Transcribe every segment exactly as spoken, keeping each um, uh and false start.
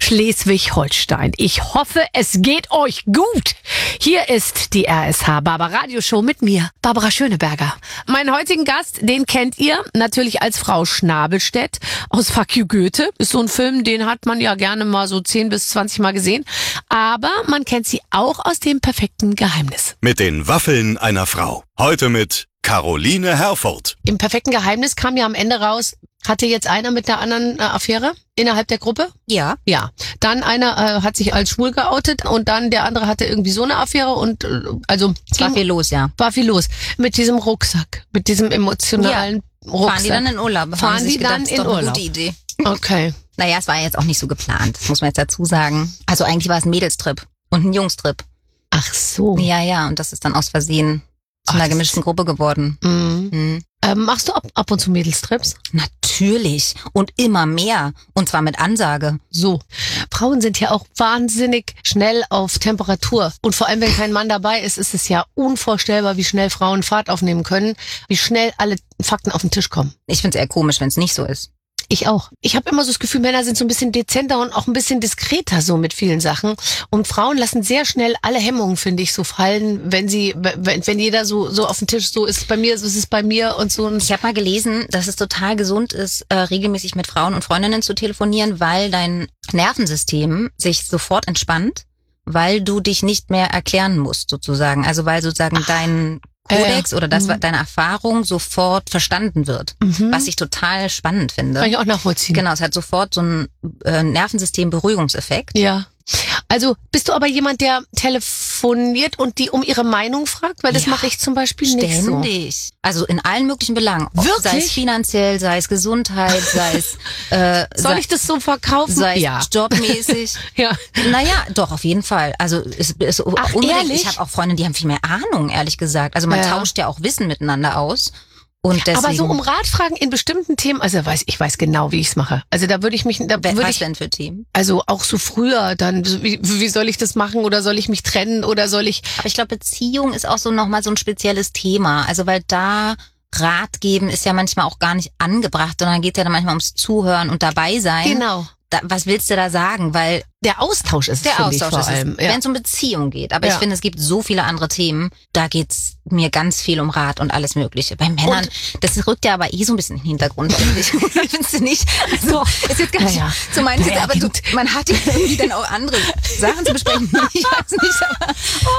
Schleswig-Holstein. Ich hoffe, es geht euch gut. Hier ist die R S H Barbara Radioshow mit mir, Barbara Schöneberger. Meinen heutigen Gast, den kennt ihr natürlich als Frau Schnabelstedt aus Fuck You Goethe. Ist so ein Film, den hat man ja gerne mal so zehn bis zwanzig Mal gesehen. Aber man kennt sie auch aus dem perfekten Geheimnis. Mit den Waffeln einer Frau. Heute mit Caroline Herfurth. Im perfekten Geheimnis kam ja am Ende raus, hatte jetzt einer mit der anderen äh, Affäre innerhalb der Gruppe? Ja. Ja. Dann einer äh, hat sich als schwul geoutet und dann der andere hatte irgendwie so eine Affäre und äh, also es war viel los, ja. War viel los. Mit diesem Rucksack, mit diesem emotionalen ja. Rucksack. Fahren die dann in Urlaub? Fahren die gedacht, dann ist in doch eine Urlaub? Gute Idee. Okay. Naja, es war jetzt auch nicht so geplant, das muss man jetzt dazu sagen. Also eigentlich war es ein Mädelstrip und ein Jungstrip. Ach so. Ja, ja, und das ist dann aus Versehen zu einer gemischten Gruppe geworden. Mhm. Mhm. Ähm, machst du ab, ab und zu Mädelstrips? Natürlich. Und immer mehr. Und zwar mit Ansage. So. Frauen sind ja auch wahnsinnig schnell auf Temperatur. Und vor allem, wenn kein Mann dabei ist, ist es ja unvorstellbar, wie schnell Frauen Fahrt aufnehmen können, wie schnell alle Fakten auf den Tisch kommen. Ich find's eher komisch, wenn es nicht so ist. Ich auch. Ich habe immer so das Gefühl, Männer sind so ein bisschen dezenter und auch ein bisschen diskreter so mit vielen Sachen. Und Frauen lassen sehr schnell alle Hemmungen, finde ich, so fallen, wenn sie, wenn, wenn jeder so so auf dem Tisch so ist bei mir, so ist es bei mir und so. Und ich habe mal gelesen, dass es total gesund ist, äh, regelmäßig mit Frauen und Freundinnen zu telefonieren, weil dein Nervensystem sich sofort entspannt, weil du dich nicht mehr erklären musst, sozusagen. Also weil sozusagen Ach. dein Kodex oder das, was deine Erfahrung sofort verstanden wird, mhm. was ich total spannend finde. Kann ich auch nachvollziehen. Genau, es hat sofort so einen äh, Nervensystem-Beruhigungseffekt. Ja. Also bist du aber jemand, der telefoniert und die um ihre Meinung fragt? Weil das ja, mache ich zum Beispiel nicht so. Ständig. Also in allen möglichen Belangen. Wirklich? Sei es finanziell, sei es Gesundheit, sei es... Äh, Soll sei, ich das so verkaufen? Sei es ja. jobmäßig. ja. Naja, doch, auf jeden Fall. Also es ist Ach, unbedingt. ehrlich? Ich habe auch Freunde, die haben viel mehr Ahnung, ehrlich gesagt. Also man ja. tauscht ja auch Wissen miteinander aus. Und deswegen, aber so um Ratfragen in bestimmten Themen, also weiß ich weiß genau, wie ich es mache. Also da würde ich mich, da würde was ich, denn für Themen? Also auch so früher, dann wie, wie soll ich das machen oder soll ich mich trennen oder soll ich? Aber ich glaube, Beziehung ist auch so nochmal so ein spezielles Thema. Also weil da Rat geben ist ja manchmal auch gar nicht angebracht, sondern geht ja dann manchmal ums Zuhören und dabei sein. Genau. Da, was willst du da sagen? Weil der Austausch ist der es, Austausch ich, vor ist allem, es, ja. wenn es um Beziehung geht. Aber ja. ich finde, es gibt so viele andere Themen. Da geht's mir ganz viel um Rat und alles Mögliche. Bei Männern, und das rückt ja aber eh so ein bisschen in den Hintergrund, finde ich. Findest du nicht? Also ist jetzt gar nicht ja. so mein ja, ja, aber du, man hat ja irgendwie dann auch andere Sachen zu besprechen. Ich weiß nicht, aber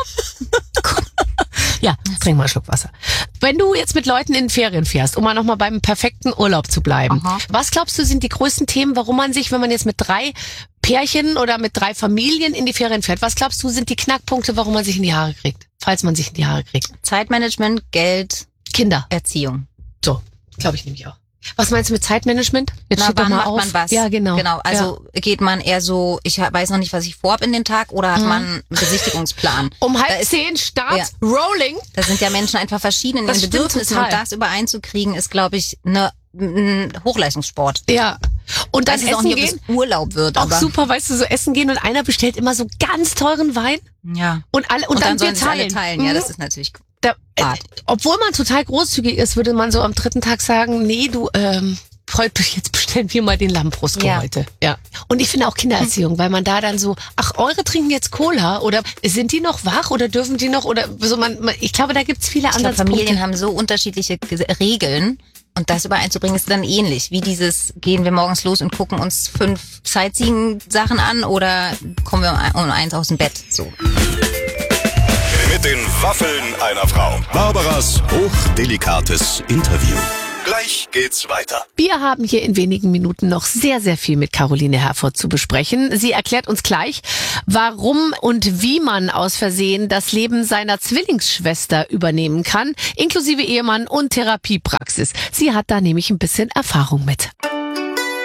ja, trink mal einen Schluck Wasser. Wenn du jetzt mit Leuten in Ferien fährst, um mal nochmal beim perfekten Urlaub zu bleiben, Aha. was glaubst du sind die größten Themen, warum man sich, wenn man jetzt mit drei Pärchen oder mit drei Familien in die Ferien fährt, was glaubst du sind die Knackpunkte, warum man sich in die Haare kriegt? Falls man sich in die Haare kriegt. Zeitmanagement, Geld, Kinder. Erziehung. So, glaube ich nämlich auch. Was meinst du mit Zeitmanagement? Jetzt Na, wann mal macht auf. man was? Ja, genau. Genau, also ja. geht man eher so, ich weiß noch nicht, was ich vorhab in den Tag, oder hat mhm. man einen Besichtigungsplan? Um halb ist, zehn Start, ja. Rolling. Da sind ja Menschen einfach verschieden in das ihren Bedürfnissen und das übereinzukriegen ist, glaube ich, eine ein Hochleistungssport. Ja. Und dann weiß essen auch nicht, gehen. Ob es Urlaub wird. Auch aber super, weißt du, so essen gehen und einer bestellt immer so ganz teuren Wein. Ja. Und alle und, und dann, dann wir sollen teilen. alle teilen. Ja, das ist natürlich da, äh, obwohl man total großzügig ist, würde man so am dritten Tag sagen, nee, du, ähm, heute, jetzt bestellen wir mal den Lambrusco ja. heute. Ja. Und ich finde auch Kindererziehung, weil man da dann so, ach, eure trinken jetzt Cola oder sind die noch wach oder dürfen die noch oder so man, man ich glaube, da gibt's viele andere Familien haben so unterschiedliche Regeln. Und das übereinzubringen ist dann ähnlich. Wie dieses, gehen wir morgens los und gucken uns fünf Sightseeing-Sachen an oder kommen wir um eins aus dem Bett? So. Mit den Waffeln einer Frau. Barbaras hochdelikates Interview. Gleich geht's weiter. Wir haben hier in wenigen Minuten noch sehr, sehr viel mit Caroline Herfurth zu besprechen. Sie erklärt uns gleich, warum und wie man aus Versehen das Leben seiner Zwillingsschwester übernehmen kann, inklusive Ehemann und Therapiepraxis. Sie hat da nämlich ein bisschen Erfahrung mit.